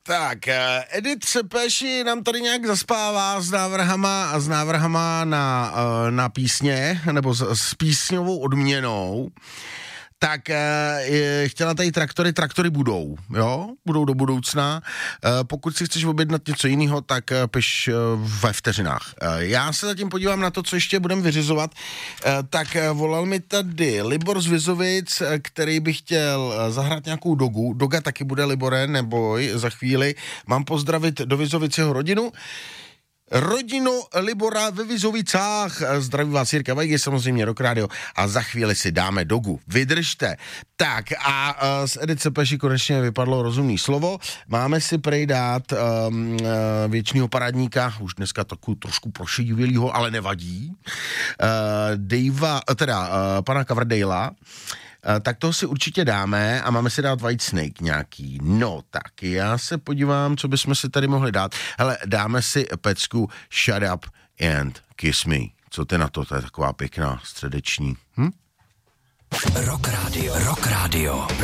Tak, Edith Sepeši nám tady nějak zaspává s návrhama na písně, nebo s písňovou odměnou. Tak chtěla tady traktory budou, jo? Budou do budoucna. Pokud si chceš objednat něco jiného, tak piš ve vteřinách. Já se zatím podívám na to, co ještě budeme vyřizovat. Tak volal mi tady Libor z Vizovic, který by chtěl zahrát nějakou dogu. Doga taky bude, Libore, neboj, za chvíli. Mám pozdravit do Vizovic jeho rodinu. Rodinu Libora ve Vizovicách. Zdraví vás Jirka Vajgy, samozřejmě Rock Radio. A za chvíli si dáme dogu. Vydržte. Tak a z Edith Sepeši konečně vypadlo rozumný slovo. Máme si prej dát věčnýho parádníka, už dneska takovou trošku prošedivělýho, ale nevadí. Pana Coverdale'a. Tak toho si určitě dáme a máme si dát Whitesnake nějaký. No tak, já se podívám, co bychom si tady mohli dát. Hele, dáme si pecku Shut Up and Kiss Me. Co ty na to? To je taková pěkná středeční. Rock Radio.